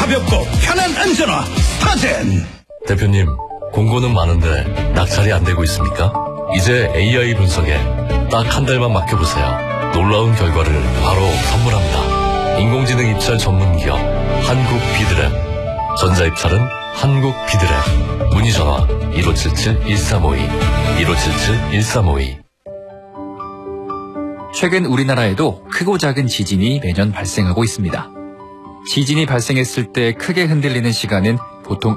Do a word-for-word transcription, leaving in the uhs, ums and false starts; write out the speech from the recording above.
가볍고 편한 안전화 스타젠. 대표님, 공고는 많은데 낙찰이 안 되고 있습니까? 이제 에이아이 분석에 딱 한 달만 맡겨보세요. 놀라운 결과를 바로 선물합니다. 인공지능 입찰 전문 기업 한국 비드랩. 전자입찰은 한국 비드랩. 문의 전화 일오칠칠 일삼오이 일오칠칠 일삼오이. 최근 우리나라에도 크고 작은 지진이 매년 발생하고 있습니다. 지진이 발생했을 때 크게 흔들리는 시간은 보통